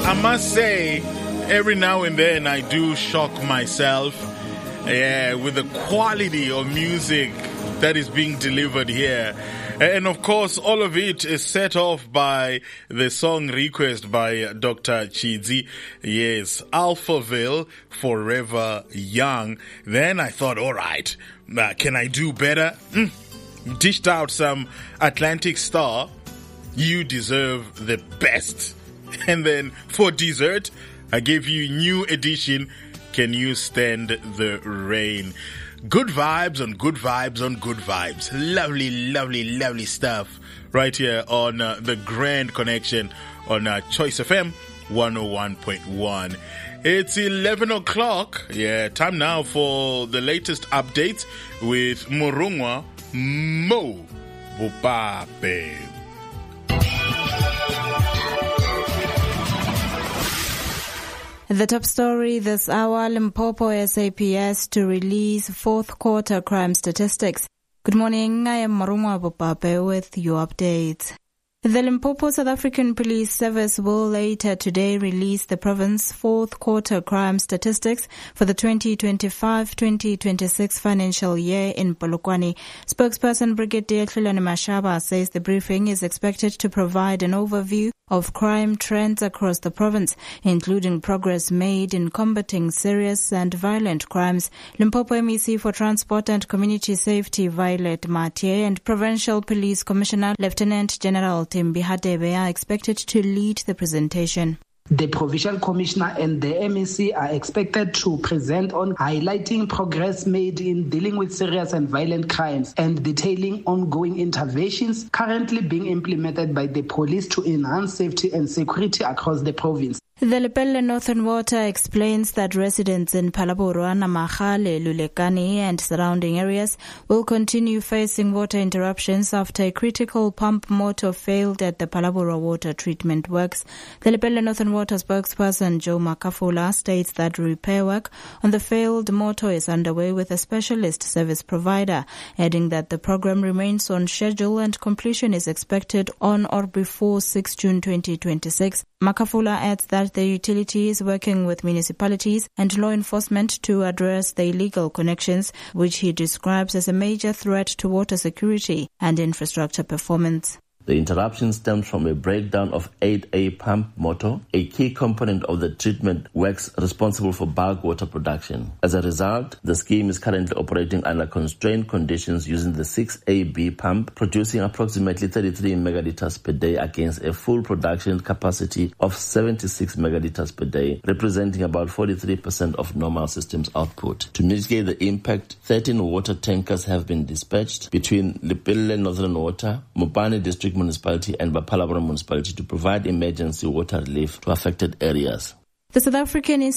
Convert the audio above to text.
I must say, every now and then I do shock myself with the quality of music that is being delivered here. And of course, all of it is set off by the song request by Dr. Chidzi. Yes, Alphaville, Forever Young. Then I thought, all right, can I do better? Dished out some Atlantic Star. You deserve the best. And then for dessert, I gave you New Edition, Can You Stand the Rain? Good vibes on good vibes on good vibes. Lovely, lovely, lovely stuff right here on the Grand Connection on Choice FM 101.1. It's 11 o'clock. Yeah, time now for the latest updates with Morongwa Mo Bupape. The top story this hour, Limpopo SAPS to release fourth quarter crime statistics. Good morning, I am Marumwa Bupape with your updates. The Limpopo South African Police Service will later today release the province's fourth quarter crime statistics for the 2025-2026 financial year in Polokwane. Spokesperson Brigadier Hlulani Mashaba says the briefing is expected to provide an overview of crime trends across the province, including progress made in combating serious and violent crimes. Limpopo MEC for Transport and Community Safety Violet Mathieu and Provincial Police Commissioner Lieutenant General Thembi Hadebe are expected to lead the presentation. The Provincial Commissioner and the MEC are expected to present on highlighting progress made in dealing with serious and violent crimes and detailing ongoing interventions currently being implemented by the police to enhance safety and security across the province. The Lepelle Northern Water explains that residents in Phalaborwa, Namahale, Lulekani and surrounding areas will continue facing water interruptions after a critical pump motor failed at the Phalaborwa water treatment works. The Lepelle Northern Water spokesperson Joe Makafula states that repair work on the failed motor is underway with a specialist service provider, adding that the program remains on schedule and completion is expected on or before 6 June 2026. Makafula adds that the utility is working with municipalities and law enforcement to address the illegal connections, which he describes as a major threat to water security and infrastructure performance. The interruption stems from a breakdown of 8A pump motor, a key component of the treatment works responsible for bulk water production. As a result, the scheme is currently operating under constrained conditions using the 6AB pump, producing approximately 33 megaliters per day against a full production capacity of 76 megaliters per day, representing about 43% of normal system's output. To mitigate the impact, 13 water tankers have been dispatched between Lepelle Northern Water, Mopane District Municipality and Phalaborwa Municipality to provide emergency water relief to affected areas. The South African